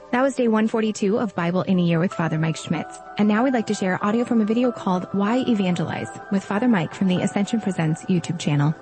That was day 142 of Bible in a Year with Father Mike Schmitz. And now we'd like to share audio from a video called Why Evangelize with Father Mike from the Ascension Presents YouTube channel.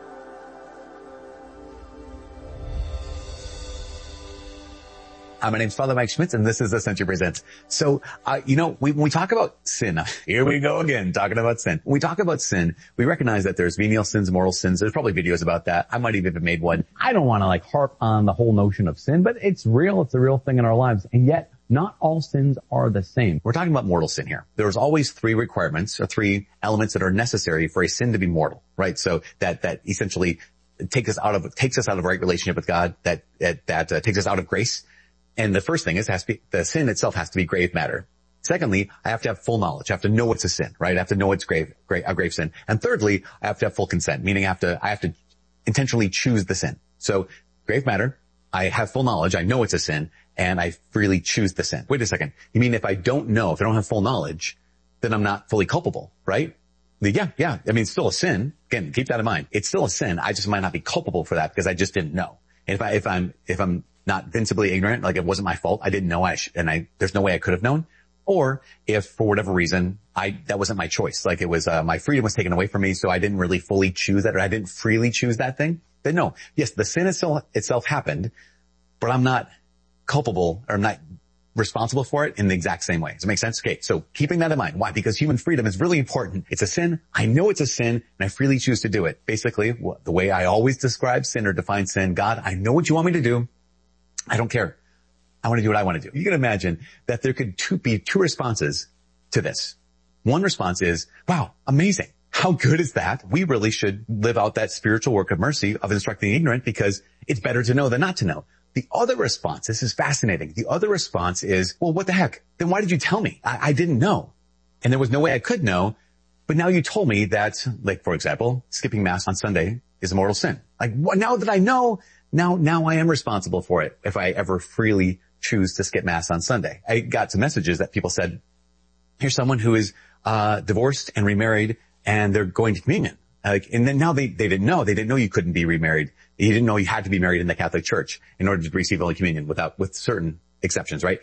My name's Father Mike Schmitz, and this is Ascension Presents. So, when we talk about sin, here we go again, talking about sin. When we talk about sin, we recognize that there's venial sins, mortal sins. There's probably videos about that. I might even have made one. I don't want to harp on the whole notion of sin, but it's real. It's a real thing in our lives. And yet, not all sins are the same. We're talking about mortal sin here. There's always three requirements or three elements that are necessary for a sin to be mortal, right? So that essentially takes us out of right relationship with God, that takes us out of grace. And the first thing is the sin itself has to be grave matter. Secondly, I have to have full knowledge. I have to know it's a sin, right? I have to know it's a grave sin. And thirdly, I have to have full consent, meaning I have to intentionally choose the sin. So grave matter, I have full knowledge, I know it's a sin, and I freely choose the sin. Wait a second. You mean if I don't have full knowledge, then I'm not fully culpable, right? Yeah. I mean, it's still a sin. Again, keep that in mind. It's still a sin. I just might not be culpable for that because I just didn't know. And if I'm not vincibly ignorant, like it wasn't my fault, I didn't know there's no way I could have known. Or if for whatever reason, that wasn't my choice, like it was, my freedom was taken away from me, so I didn't really fully choose that, or I didn't freely choose that thing, then no. Yes, the sin itself happened, but I'm not culpable, or I'm not responsible for it in the exact same way. Does it make sense? Okay, so keeping that in mind. Why? Because human freedom is really important. It's a sin. I know it's a sin, and I freely choose to do it. Basically, the way I always describe sin or define sin, God, I know what you want me to do. I don't care. I want to do what I want to do. You can imagine that there could be two responses to this. One response is, wow, amazing. How good is that? We really should live out that spiritual work of mercy of instructing the ignorant because it's better to know than not to know. The other response, this is fascinating. The other response is, well, what the heck? Then why did you tell me? I didn't know. And there was no way I could know. But now you told me that, like, for example, skipping Mass on Sunday is a mortal sin. Like, now that I know, now I am responsible for it if I ever freely choose to skip Mass on Sunday. I got some messages that people said, here's someone who is divorced and remarried and they're going to communion. And then now they didn't know. They didn't know you couldn't be remarried. You didn't know you had to be married in the Catholic Church in order to receive Holy Communion with certain exceptions, right?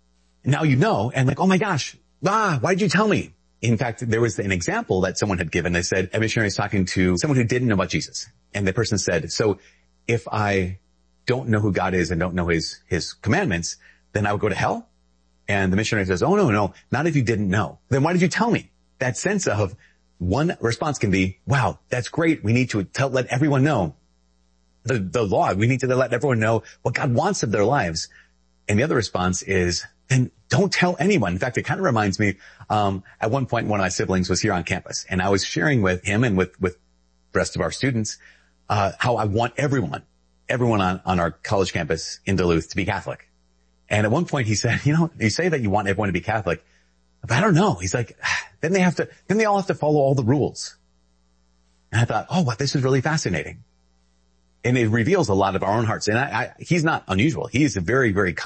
Now you know, and like, oh my gosh, why did you tell me? In fact, there was an example that someone had given. They said, a missionary was talking to someone who didn't know about Jesus. And the person said, so if I don't know who God is and don't know his commandments, then I would go to hell? And the missionary says, oh, no, not if you didn't know. Then why did you tell me? That sense of one response can be, wow, that's great. We need to let everyone know the law. We need to let everyone know what God wants of their lives. And the other response is, then don't tell anyone. In fact, it kind of reminds me, at one point, one of my siblings was here on campus and I was sharing with him and with the rest of our students, how I want everyone on our college campus in Duluth to be Catholic. And at one point he said, you say that you want everyone to be Catholic, but I don't know. He's like, then they all have to follow all the rules. And I thought, oh, wow, this is really fascinating. And it reveals a lot of our own hearts. And he's not unusual. He is a very, very